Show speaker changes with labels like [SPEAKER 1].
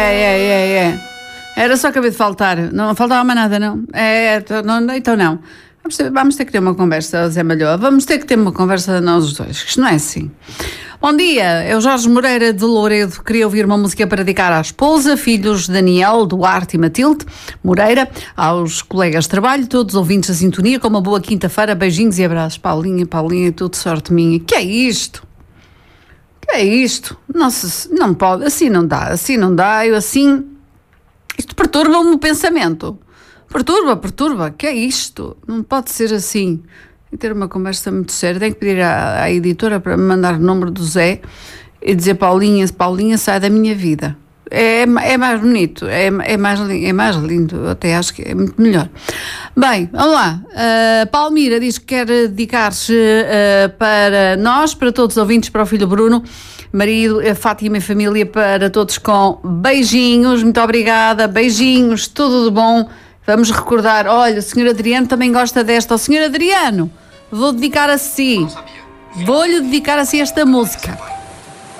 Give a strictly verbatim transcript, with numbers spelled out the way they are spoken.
[SPEAKER 1] é, é, é, é. Era só acabei de faltar. Não faltava mais nada, não. É, não, então não. Vamos ter, vamos ter que ter uma conversa, Zé Malhoa. Vamos ter que ter uma conversa nós os dois. Isto não é assim. Bom dia, é o Jorge Moreira de Louredo. Queria ouvir uma música para dedicar à esposa, filhos Daniel, Duarte e Matilde Moreira, aos colegas de trabalho, todos os ouvintes da sintonia, com uma boa quinta-feira. Beijinhos e abraços. Paulinha, Paulinha, tudo sorte minha. Que é isto? Que é isto? Nossa, não pode, assim não dá, assim não dá, eu assim... Isto perturba-me o pensamento. Perturba, perturba. Que é isto? Não pode ser assim. Tem que ter uma conversa muito séria. Tenho que pedir à, à editora para me mandar o número do Zé e dizer: Paulinha, Paulinha, sai da minha vida. É, é mais bonito, é, é, mais, é mais lindo. Eu até acho que é muito melhor. Bem, vamos lá. Uh, Palmira diz que quer dedicar-se uh, para nós, para todos os ouvintes, para o filho Bruno, marido, a Fátima e família, para todos com beijinhos. Muito obrigada, beijinhos, tudo de bom. Vamos recordar, olha, o senhor Adriano também gosta desta. O senhor Adriano, vou dedicar a si, vou-lhe dedicar a si esta música.